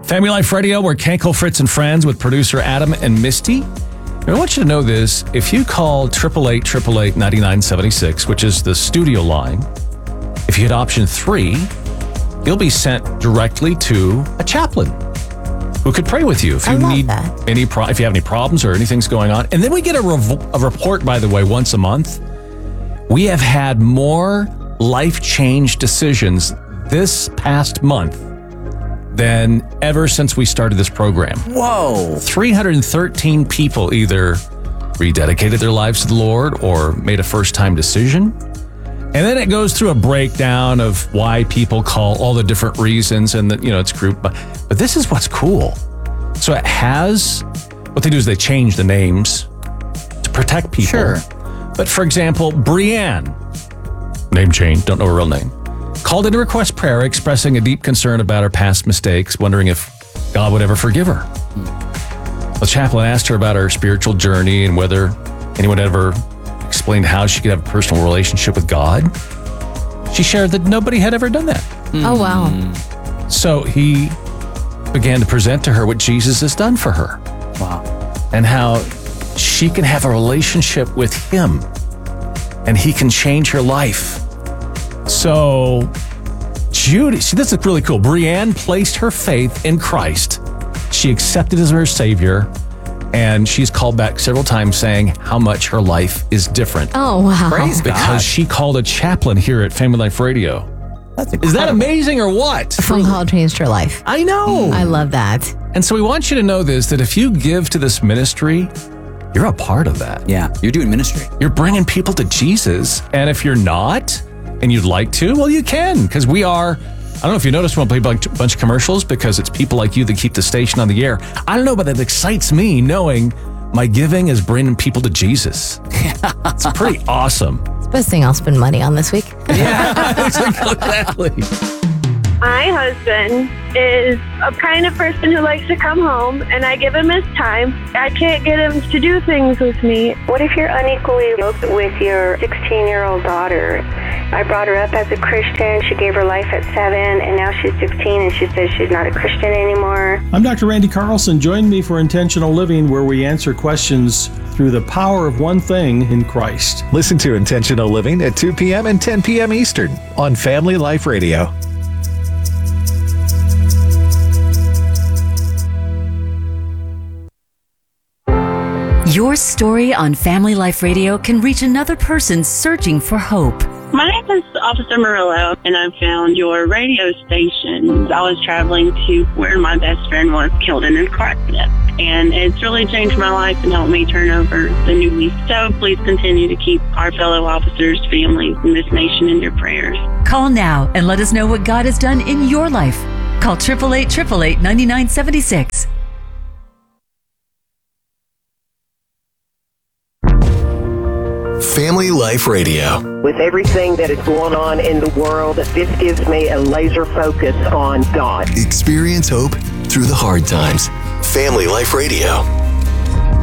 Family Life Radio, we're Kenkel, Fritz, and Friends with producer Adam and Misty. And I want you to know this. If you call 888-888-9976, which is the studio line, if you hit option 3, you'll be sent directly to a chaplain who could pray with you if you need if you have any problems or anything's going on. And then we get a report, by the way, once a month. We have had more life change decisions this past month than ever since we started this program. Whoa. 313 people either rededicated their lives to the Lord or made a first-time decision. And then it goes through a breakdown of why people call, all the different reasons, and it's grouped. But this is what's cool. So it has, what they do is they change the names to protect people. Sure. But for example, Brianne, name change, don't know her real name, called in to request prayer, expressing a deep concern about her past mistakes, wondering if God would ever forgive her. The chaplain asked her about her spiritual journey and whether anyone ever explained how she could have a personal relationship with God. She shared that nobody had ever done that. Oh, wow. So he began to present to her what Jesus has done for her. Wow. And how she can have a relationship with him and he can change her life. So Judy, see, this is really cool. Brianne placed her faith in Christ. She accepted him as her Savior, and she's called back several times saying how much her life is different. Oh, wow. Praise God. Because she called a chaplain here at Family Life Radio. That's Is that amazing or what? A phone call changed her life. I know. I love that. And so we want you to know this, that if you give to this ministry, you're a part of that. Yeah, you're doing ministry. You're bringing people to Jesus. And if you're not, and you'd like to, well, you can, because we are, I don't know if you noticed, we'll play a bunch of commercials because it's people like you that keep the station on the air. I don't know, but it excites me knowing my giving is bringing people to Jesus. It's pretty awesome. It's the best thing I'll spend money on this week. Yeah, exactly. My husband is a kind of person who likes to come home, and I give him his time. I can't get him to do things with me. What if you're unequally yoked with your 16-year-old daughter? I brought her up as a Christian. She gave her life at 7, and now she's 16, and she says she's not a Christian anymore. I'm Dr. Randy Carlson. Join me for Intentional Living, where we answer questions through the power of one thing in Christ. Listen to Intentional Living at 2 p.m. and 10 p.m. Eastern on Family Life Radio. Your story on Family Life Radio can reach another person searching for hope. My name is Officer Murillo, and I found your radio station. I was traveling to where my best friend was killed in a car accident, and it's really changed my life and helped me turn over the new leaf. So please continue to keep our fellow officers, families, and this nation in your prayers. Call now and let us know what God has done in your life. Call 888-888-9976. Family Life Radio. With everything that is going on in the world, this gives me a laser focus on God. Experience hope through the hard times. Family Life Radio.